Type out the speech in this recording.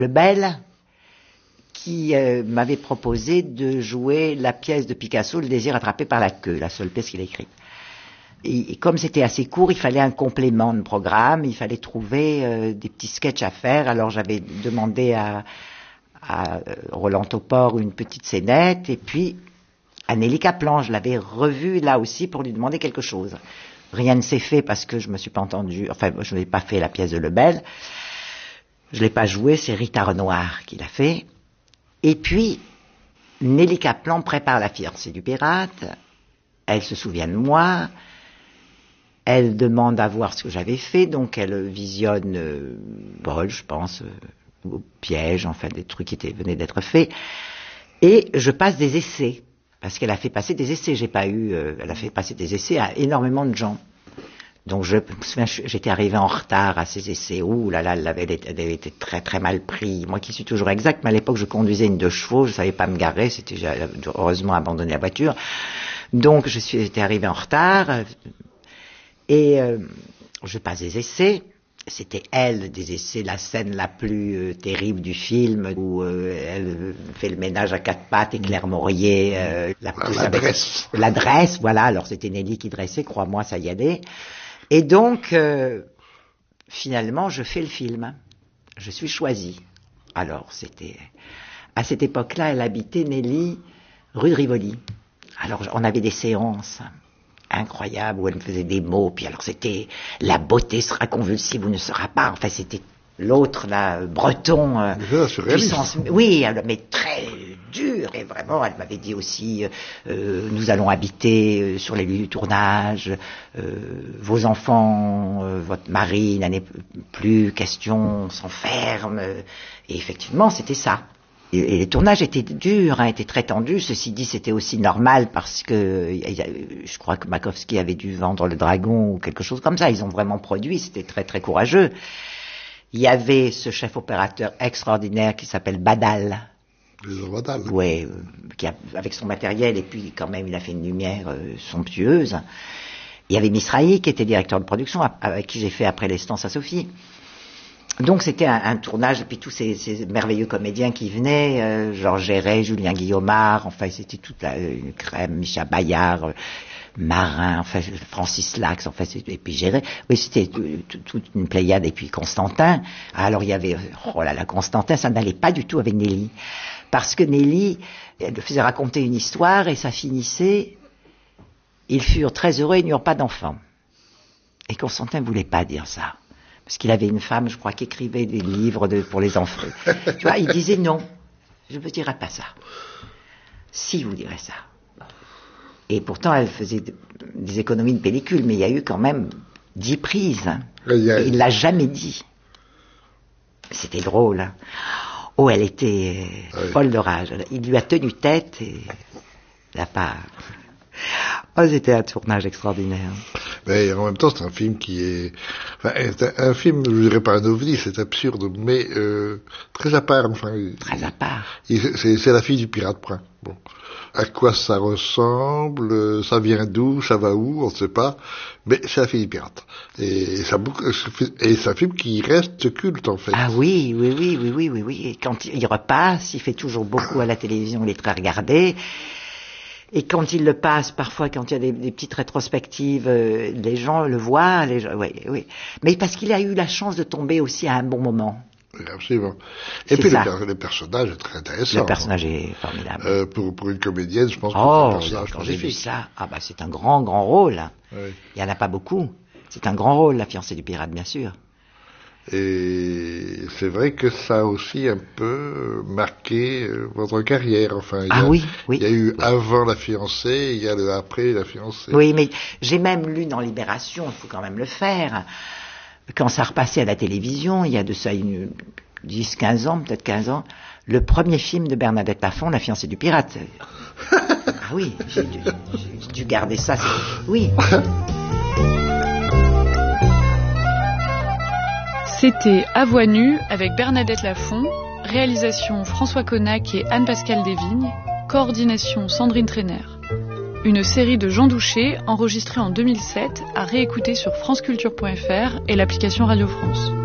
Lebel, qui m'avait proposé de jouer la pièce de Picasso, Le désir attrapé par la queue, la seule pièce qu'il a écrite. Et comme c'était assez court, il fallait un complément de programme, il fallait trouver des petits sketchs à faire. Alors j'avais demandé à Roland Topor une petite scénette, et puis à Nelly Kaplan, je l'avais revue là aussi pour lui demander quelque chose. Rien ne s'est fait parce que je me suis pas entendu, enfin je n'ai pas fait la pièce de Lebel, je l'ai pas jouée, c'est Rita Renoir qui l'a fait. Et puis Nelly Kaplan prépare La fiancée du pirate, elle se souvient de moi, elle demande à voir ce que j'avais fait, donc elle visionne Paul, je pense, au piège, enfin des trucs qui venaient d'être faits, et je passe des essais, parce qu'elle a fait passer des essais, elle a fait passer des essais à énormément de gens. Donc je me souviens, j'étais arrivé en retard à ces essais, ouh là là, elle avait été très très mal pris, moi qui suis toujours exact, mais à l'époque je conduisais une 2 chevaux, je savais pas me garer, j'ai heureusement abandonné la voiture, donc j'étais arrivé en retard, et je passe des essais. C'était elle, des essais, la scène la plus terrible du film, où elle fait le ménage à 4 pattes et Claire Maurier la dresse, voilà. Alors c'était Nelly qui dressait, crois-moi, ça y allait. Et donc, finalement, je fais le film. Je suis choisie. Alors, à cette époque-là, elle habitait, Nelly, rue de Rivoli. Alors, on avait des séances incroyable où elle me faisait des mots, puis alors c'était la beauté sera convulsive ou ne sera pas, enfin c'était l'autre là, breton, puissance, oui, mais très dur, et vraiment elle m'avait dit aussi nous allons habiter sur les lieux du tournage, vos enfants, votre mari n'en est plus question, on s'enferme, et effectivement c'était ça. Et les tournages étaient durs, étaient très tendus. Ceci dit, c'était aussi normal parce que je crois que Makowski avait dû vendre Le Dragon ou quelque chose comme ça. Ils ont vraiment produit, c'était très très courageux. Il y avait ce chef opérateur extraordinaire qui s'appelle Badal. Badal. Oui, avec son matériel, et puis quand même il a fait une lumière somptueuse. Il y avait Misrahi qui était directeur de production, avec qui j'ai fait Après l'Estance à Sophie. Donc c'était un tournage, et puis tous ces merveilleux comédiens qui venaient, Georges Géret, Julien Guillaumard, enfin c'était toute une crème, Micha Bayard, Marin, enfin Francis Lax, enfin et puis Géret. Oui, c'était toute une pléiade, et puis Constantin. Alors il y avait, oh là là, Constantin, ça n'allait pas du tout avec Nelly, parce que Nelly, elle le faisait raconter une histoire et ça finissait, ils furent très heureux, ils n'eurent pas d'enfants. Et Constantin ne voulait pas dire ça. Parce qu'il avait une femme, je crois, qui écrivait des livres pour les enfants. Tu vois, il disait non, je ne vous dirai pas ça. Si, vous direz ça. Et pourtant, elle faisait des économies de pellicule, mais il y a eu quand même 10 prises. Et il ne l'a jamais dit. C'était drôle. Oh, elle était folle de rage. Il lui a tenu tête et il n'a pas... Oh, c'était un tournage extraordinaire. Mais en même temps, c'est un film qui est... Enfin, c'est un film, je dirais pas un ovni, c'est absurde, mais très à part. Enfin, très à part. C'est La fille du pirate, point. Bon. À quoi ça ressemble, ça vient d'où, ça va où, on ne sait pas, mais c'est La fille du pirate. Et c'est un film qui reste culte, en fait. Ah oui. Et quand il repasse, il fait toujours beaucoup à la télévision, il est très regardé. Et quand il le passe, parfois, quand il y a des petites rétrospectives, les gens le voient, oui. Mais parce qu'il a eu la chance de tomber aussi à un bon moment. Oui, absolument. Et puis le personnage est très intéressant. Le personnage est formidable. Pour une comédienne, je pense que c'est un personnage quand j'ai vu ça, c'est un grand rôle. Oui. Il n'y en a pas beaucoup. C'est un grand rôle, La fiancée du pirate, bien sûr. Et c'est vrai que ça a aussi un peu marqué votre carrière. Enfin, il y a eu avant La fiancée, il y a le après La fiancée. Oui, mais j'ai même lu dans Libération, il faut quand même le faire, quand ça repassait à la télévision, il y a de ça 10-15 ans, peut-être 15 ans, le premier film de Bernadette Lafont, La fiancée du pirate. Ah oui, j'ai dû garder ça. Oui. C'était À voix nue avec Bernadette Lafont, réalisation François Connac et Anne-Pascale Desvignes, coordination Sandrine Trainer. Une série de Jean Douché enregistrée en 2007 à réécouter sur franceculture.fr et l'application Radio France.